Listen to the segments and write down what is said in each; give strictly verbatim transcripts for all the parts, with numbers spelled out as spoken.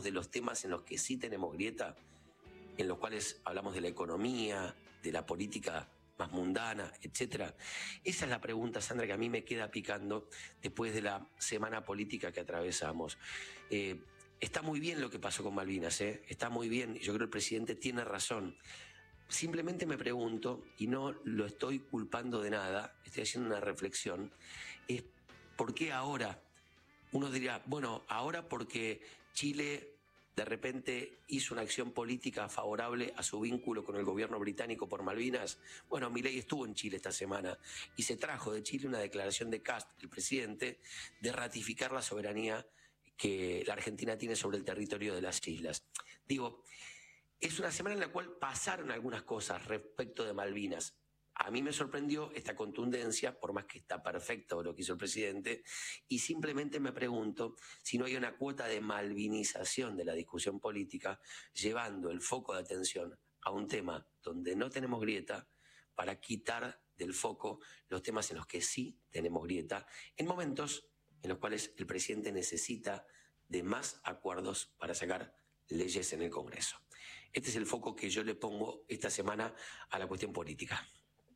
de los temas en los que sí tenemos grieta, en los cuales hablamos de la economía, de la política más mundana, etcétera? Esa es la pregunta, Sandra, que a mí me queda picando después de la semana política que atravesamos. Eh, está muy bien lo que pasó con Malvinas, ¿eh? Está muy bien, yo creo que el presidente tiene razón. Simplemente me pregunto, y no lo estoy culpando de nada, estoy haciendo una reflexión, es ¿por qué ahora? Uno diría, bueno, ahora porque Chile de repente hizo una acción política favorable a su vínculo con el gobierno británico por Malvinas. Bueno, Milei estuvo en Chile esta semana y se trajo de Chile una declaración de Kast, el presidente, de ratificar la soberanía que la Argentina tiene sobre el territorio de las islas. Digo, es una semana en la cual pasaron algunas cosas respecto de Malvinas. A mí me sorprendió esta contundencia, por más que está perfecto lo que hizo el presidente, y simplemente me pregunto si no hay una cuota de malvinización de la discusión política, llevando el foco de atención a un tema donde no tenemos grieta, para quitar del foco los temas en los que sí tenemos grieta, en momentos en los cuales el presidente necesita de más acuerdos para sacar leyes en el Congreso. Este es el foco que yo le pongo esta semana a la cuestión política.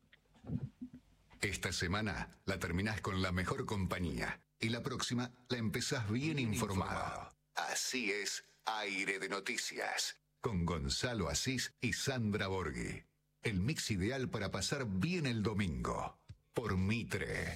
Esta semana la terminás con la mejor compañía y la próxima la empezás bien informado. Así es Aire de Noticias, con Gonzalo Asís y Sandra Borghi. El mix ideal para pasar bien el domingo. Por Mitre.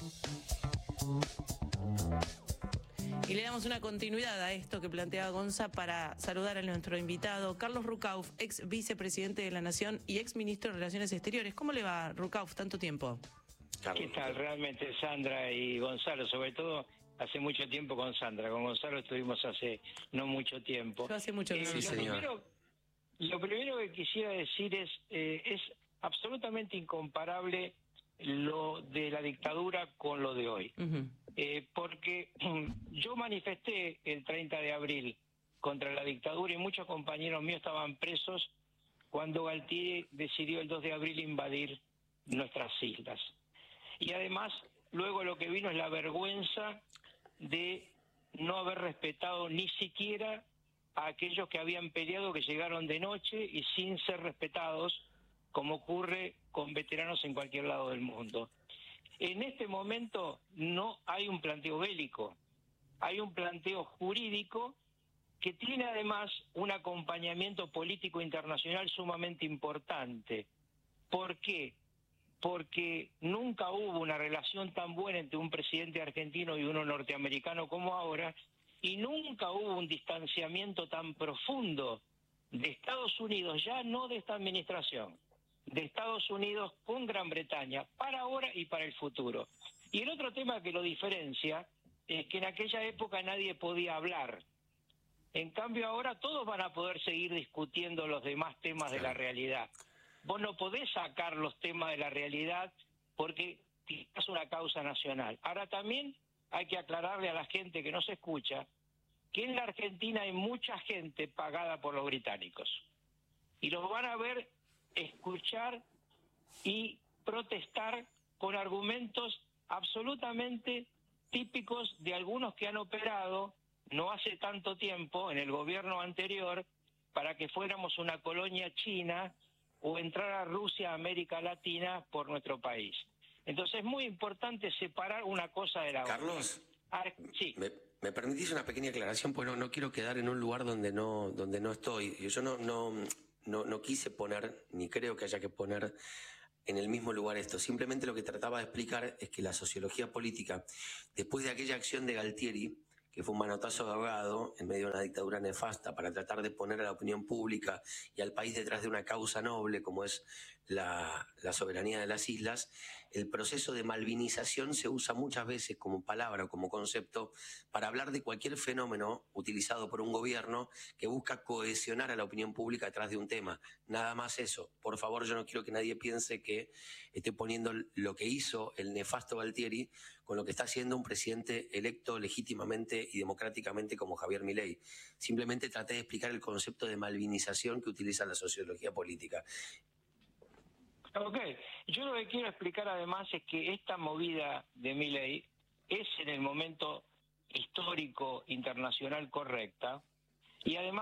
Y le damos una continuidad a esto que planteaba Gonza para saludar a nuestro invitado, Carlos Rucauf, ex vicepresidente de la Nación y ex ministro de Relaciones Exteriores. ¿Cómo le va, Rucauf, tanto tiempo? ¿Qué tal? Realmente, Sandra y Gonzalo, sobre todo hace mucho tiempo con Sandra. Con Gonzalo estuvimos hace no mucho tiempo. Yo hace mucho tiempo. Eh, Sí, lo, señor. primero, lo primero que quisiera decir es, eh, es absolutamente incomparable lo de la dictadura con lo de hoy. Uh-huh. Eh, porque yo manifesté el treinta de abril contra la dictadura y muchos compañeros míos estaban presos cuando Galtieri decidió el dos de abril invadir nuestras islas. Y además, luego lo que vino es la vergüenza de no haber respetado ni siquiera a aquellos que habían peleado, que llegaron de noche y sin ser respetados, como ocurre con veteranos en cualquier lado del mundo. En este momento no hay un planteo bélico, hay un planteo jurídico que tiene además un acompañamiento político internacional sumamente importante. ¿Por qué? Porque nunca hubo una relación tan buena entre un presidente argentino y uno norteamericano como ahora, y nunca hubo un distanciamiento tan profundo de Estados Unidos, ya no de esta administración, de Estados Unidos con Gran Bretaña, para ahora y para el futuro. Y el otro tema que lo diferencia es que en aquella época nadie podía hablar. En cambio ahora todos van a poder seguir discutiendo los demás temas de la realidad. Vos no podés sacar los temas de la realidad porque es una causa nacional. Ahora también hay que aclararle a la gente que no se escucha que en la Argentina hay mucha gente pagada por los británicos. Y los van a ver escuchar y protestar con argumentos absolutamente típicos de algunos que han operado no hace tanto tiempo en el gobierno anterior para que fuéramos una colonia china o entrar a Rusia, a América Latina por nuestro país. Entonces es muy importante separar una cosa de la otra. Carlos, ah, sí. ¿me, me permitís una pequeña aclaración? Pues no, no quiero quedar en un lugar donde no, donde no estoy. Yo no, no, no, no quise poner, ni creo que haya que poner en el mismo lugar esto. Simplemente lo que trataba de explicar es que la sociología política, después de aquella acción de Galtieri, que fue un manotazo de ahogado en medio de una dictadura nefasta para tratar de poner a la opinión pública y al país detrás de una causa noble como es la, la soberanía de las islas, el proceso de malvinización se usa muchas veces como palabra o como concepto para hablar de cualquier fenómeno utilizado por un gobierno que busca cohesionar a la opinión pública detrás de un tema. Nada más eso. Por favor, yo no quiero que nadie piense que esté poniendo lo que hizo el nefasto Galtieri con lo que está haciendo un presidente electo legítimamente y democráticamente como Javier Milei. Simplemente traté de explicar el concepto de malvinización que utiliza la sociología política. Ok, yo lo que quiero explicar además es que esta movida de Milei es en el momento histórico internacional correcta y además